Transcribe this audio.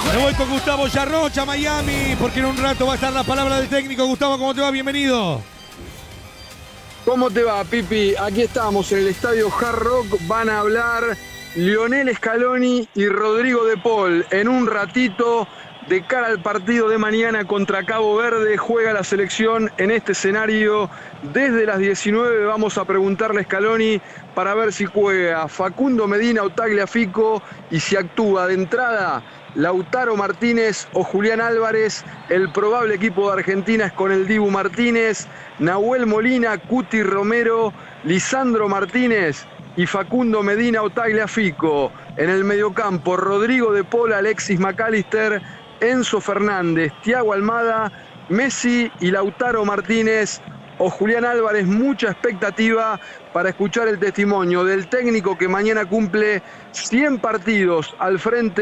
Me voy con Gustavo Yarrocha, Miami, porque en un rato va a estar la palabra del técnico. Gustavo, ¿cómo te va? Bienvenido. ¿Cómo te va, Pipi? Aquí estamos en el estadio Hard Rock. Van a hablar Lionel Scaloni y Rodrigo de Paul. En un ratito, de cara al partido de mañana contra Cabo Verde, juega la selección en este escenario. Desde las 19 vamos a preguntarle a Scaloni para ver si juega Facundo Medina o Tagliafico y si actúa de entrada Lautaro Martínez o Julián Álvarez. El probable equipo de Argentina es con el Dibu Martínez, Nahuel Molina, Cuti Romero, Lisandro Martínez y Facundo Medina o Tagliafico. En el mediocampo, Rodrigo de Paul, Alexis McAllister, Enzo Fernández, Thiago Almada, Messi y Lautaro Martínez o Julián Álvarez. Mucha expectativa para escuchar el testimonio del técnico que mañana cumple 100 partidos al frente